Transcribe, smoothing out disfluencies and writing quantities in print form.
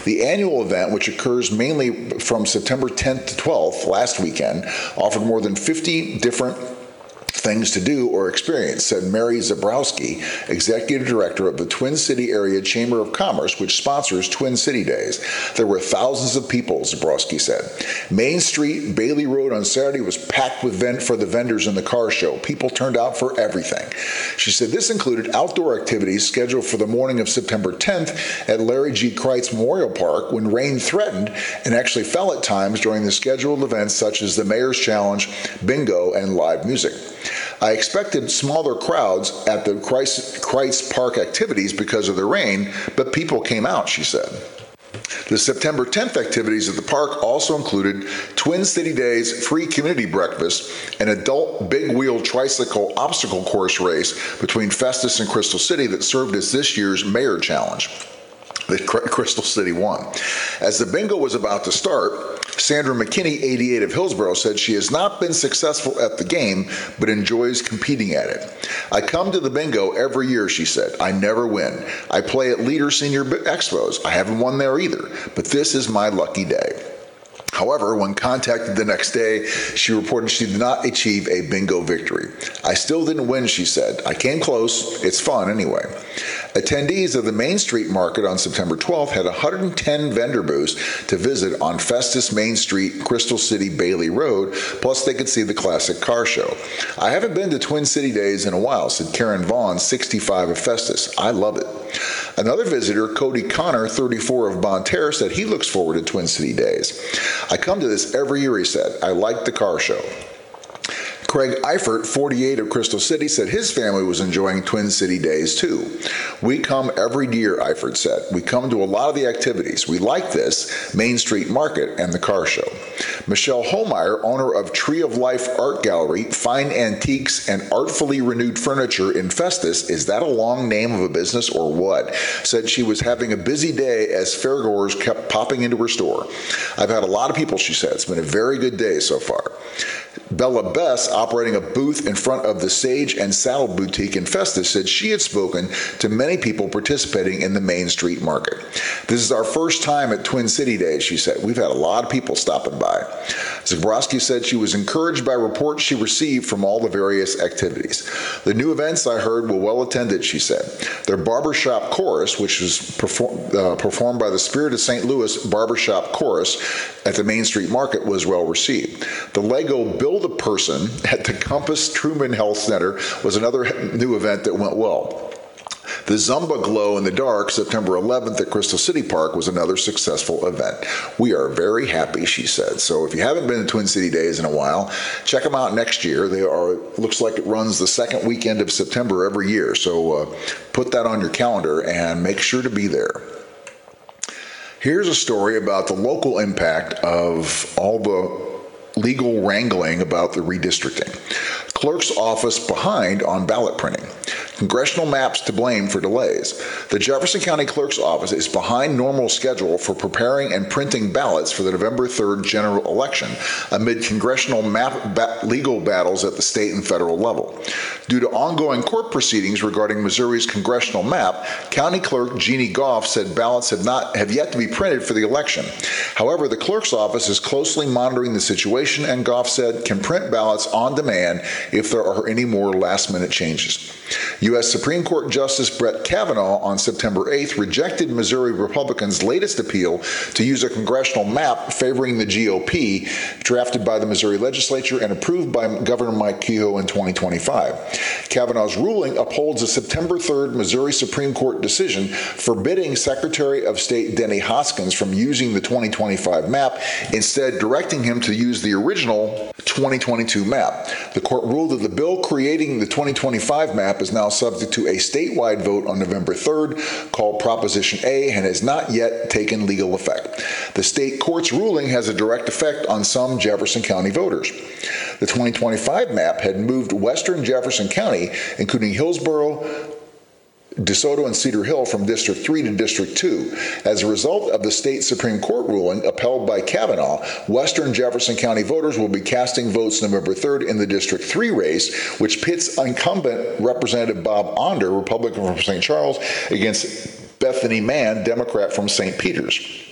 The annual event, which occurs mainly from September 10th to 12th, last weekend, offered more than 50 different things to do or experience, said Mary Zabrowski, executive director of the Twin City Area Chamber of Commerce, which sponsors Twin City Days. There were thousands of people, Zabrowski said. Main Street, Bailey Road on Saturday was packed for the vendors in the car show. People turned out for everything. She said this included outdoor activities scheduled for the morning of September 10th at Larry G. Kreitz Memorial Park when rain threatened and actually fell at times during the scheduled events such as the Mayor's Challenge, bingo, and live music. I expected smaller crowds at the Kreitz Park activities because of the rain, but people came out, she said. The September 10th activities at the park also included Twin City Days free community breakfast, an adult big wheel tricycle obstacle course race between Festus and Crystal City that served as this year's Mayor Challenge that Crystal City won. As the bingo was about to start, Sandra McKinney, 88 of Hillsborough, said she has not been successful at the game, but enjoys competing at it. I come to the bingo every year, she said. I never win. I play at Leader Senior Expos. I haven't won there either, but this is my lucky day. However, when contacted the next day, she reported she did not achieve a bingo victory. I still didn't win, she said. I came close. It's fun anyway. Attendees of the Main Street Market on September 12th had 110 vendor booths to visit on Festus Main Street, Crystal City, Bailey Road, plus they could see the classic car show. I haven't been to Twin City Days in a while, said Karen Vaughn, 65 of Festus. I love it. Another visitor, Cody Connor, 34 of Bonne Terre, said he looks forward to Twin City Days. I come to this every year, he said. I like the car show. Craig Eifert, 48 of Crystal City, said his family was enjoying Twin City Days too. We come every year, Eifert said. We come to a lot of the activities. We like this, Main Street Market and the car show. Michelle Holmeyer, owner of Tree of Life Art Gallery, fine antiques and artfully renewed furniture in Festus, is that a long name of a business or what? Said she was having a busy day as fairgoers kept popping into her store. I've had a lot of people, she said. It's been a very good day so far. Bella Bess, operating a booth in front of the Sage and Saddle Boutique in Festus, said she had spoken to many people participating in the Main Street Market. This is our first time at Twin City Days, she said. We've had a lot of people stopping by. Zabrowski said she was encouraged by reports she received from all the various activities. The new events, I heard, were well attended, she said. Their barbershop chorus, which was performed by the Spirit of St. Louis Barbershop Chorus at the Main Street Market, was well received. The Lego Build-A-Person at the Compass Truman Health Center was another new event that went well. The Zumba Glow in the Dark, September 11th at Crystal City Park, was another successful event. We are very happy, she said. So if you haven't been to Twin City Days in a while, check them out next year. Looks like it runs the second weekend of September every year. So put that on your calendar and make sure to be there. Here's a story about the local impact of all the legal wrangling about the redistricting. Clerk's office behind on ballot printing. Congressional maps to blame for delays. The Jefferson County Clerk's office is behind normal schedule for preparing and printing ballots for the November 3rd general election amid congressional legal battles at the state and federal level. Due to ongoing court proceedings regarding Missouri's congressional map, County Clerk Jeannie Goff said ballots have yet to be printed for the election. However, the clerk's office is closely monitoring the situation, and Goff said can print ballots on demand if there are any more last-minute changes. U.S. Supreme Court Justice Brett Kavanaugh on September 8th rejected Missouri Republicans' latest appeal to use a congressional map favoring the GOP, drafted by the Missouri legislature and approved by Governor Mike Kehoe in 2025. Kavanaugh's ruling upholds a September 3rd Missouri Supreme Court decision forbidding Secretary of State Denny Hoskins from using the 2025 map, instead directing him to use the original 2022 map. The court ruled that the bill creating the 2025 map is now subject to a statewide vote on November 3rd, called Proposition A, and has not yet taken legal effect. The state court's ruling has a direct effect on some Jefferson County voters. The 2025 map had moved western Jefferson County, including Hillsborough, DeSoto, and Cedar Hill, from District 3 to District 2. As a result of the state Supreme Court ruling upheld by Kavanaugh, western Jefferson County voters will be casting votes November 3rd in the District 3 race, which pits incumbent Representative Bob Onder, Republican from St. Charles, against Bethany Mann, Democrat from St. Peters.